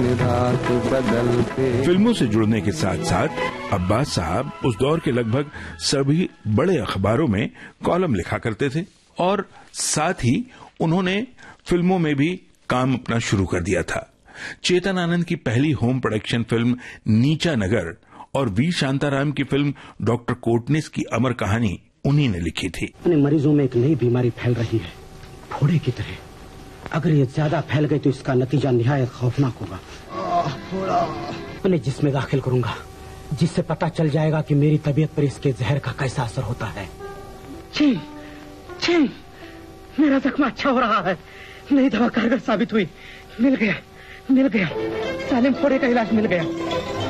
रात बदलते। फिल्मों से जुड़ने के साथ साथ अब्बास साहब उस दौर के लगभग सभी बड़े अखबारों में कॉलम लिखा करते थे और साथ ही उन्होंने फिल्मों में भी काम अपना शुरू कर दिया था। चेतन आनंद की पहली होम प्रोडक्शन फिल्म नीचा नगर और वी शांताराम की फिल्म डॉक्टर कोटनिस की अमर कहानी उन्हीं ने लिखी थी। मरीजों में एक नई बीमारी फैल रही है, फोड़े की तरह। अगर ये ज्यादा फैल गई तो इसका नतीजा निहायत खौफनाक होगा। उन्हें जिसमें दाखिल करूंगा जिससे पता चल जाएगा कि मेरी तबीयत पर इसके जहर का कैसा असर होता है। छी, मेरा जख्म अच्छा हो रहा है। नई दवा कारगर साबित हुई। मिल गया। सालिम फोड़े का इलाज मिल गया।